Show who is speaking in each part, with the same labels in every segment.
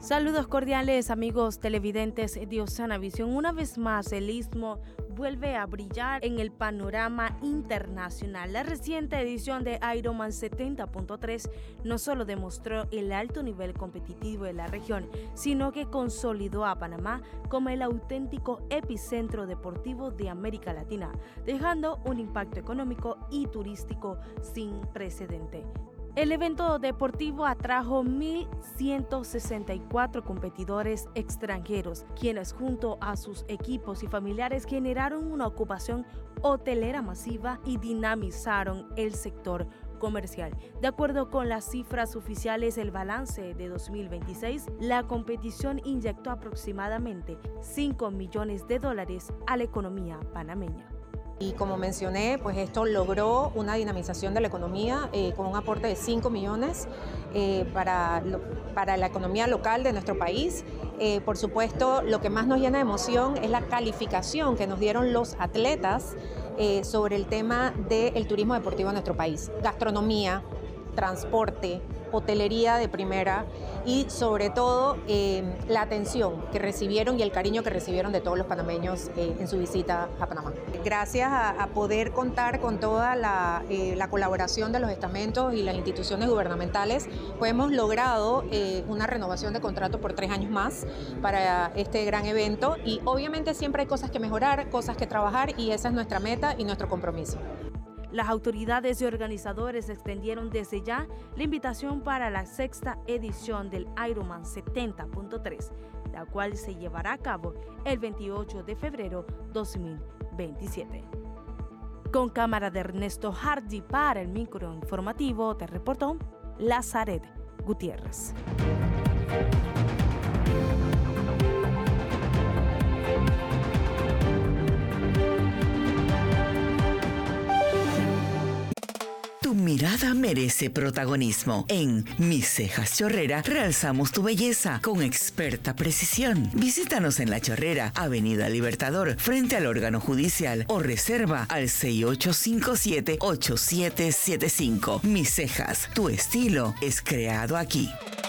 Speaker 1: Saludos cordiales, amigos televidentes de Osana Visión. Una vez más, el Istmo vuelve a brillar en el panorama internacional. La reciente edición de Ironman 70.3 no solo demostró el alto nivel competitivo de la región, sino que consolidó a Panamá como el auténtico epicentro deportivo de América Latina, dejando un impacto económico y turístico sin precedente. El evento deportivo atrajo 1.164 competidores extranjeros, quienes junto a sus equipos y familiares generaron una ocupación hotelera masiva y dinamizaron el sector comercial. De acuerdo con las cifras oficiales del balance de 2026, la competición inyectó aproximadamente $5 millones a la economía panameña.
Speaker 2: Y como mencioné, pues esto logró una dinamización de la economía con un aporte de 5 millones para la economía local de nuestro país. Por supuesto, lo que más nos llena de emoción es la calificación que nos dieron los atletas sobre el tema del turismo deportivo en nuestro país. Gastronomía, transporte, hotelería de primera y sobre todo la atención que recibieron y el cariño que recibieron de todos los panameños en su visita a Panamá. Gracias a poder contar con toda la colaboración de los estamentos y las instituciones gubernamentales, pues hemos logrado una renovación de contrato por 3 años más para este gran evento y obviamente siempre hay cosas que mejorar, cosas que trabajar y esa es nuestra meta y nuestro compromiso.
Speaker 1: Las autoridades y organizadores extendieron desde ya la invitación para la 6ª edición del Ironman 70.3, la cual se llevará a cabo el 28 de febrero 2027. Con cámara de Ernesto Hardy para el micro informativo, te reportó Lazaret Gutiérrez.
Speaker 3: Tu mirada merece protagonismo. En Mis Cejas Chorrera realzamos tu belleza con experta precisión. Visítanos en La Chorrera, Avenida Libertador, frente al órgano judicial o reserva al 6857-8775. Mis Cejas, tu estilo es creado aquí.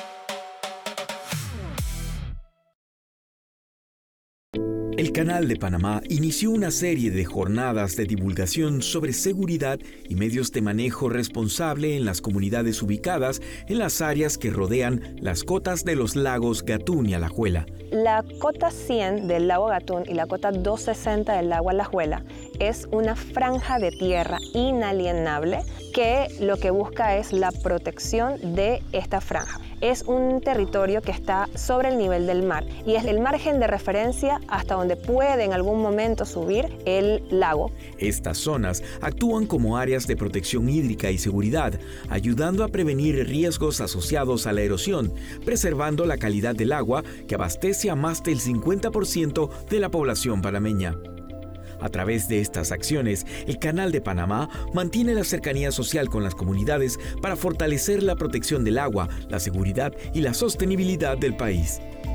Speaker 4: El Canal de Panamá inició una serie de jornadas de divulgación sobre seguridad y medios de manejo responsable en las comunidades ubicadas en las áreas que rodean las cotas de los lagos Gatún y Alajuela.
Speaker 5: La cota 100 del lago Gatún y la cota 260 del lago Alajuela es una franja de tierra inalienable que lo que busca es la protección de esta franja. Es un territorio que está sobre el nivel del mar y es el margen de referencia hasta donde puede en algún momento subir el lago.
Speaker 4: Estas zonas actúan como áreas de protección hídrica y seguridad, ayudando a prevenir riesgos asociados a la erosión, preservando la calidad del agua que abastece a más del 50% de la población panameña. A través de estas acciones, el Canal de Panamá mantiene la cercanía social con las comunidades para fortalecer la protección del agua, la seguridad y la sostenibilidad del país.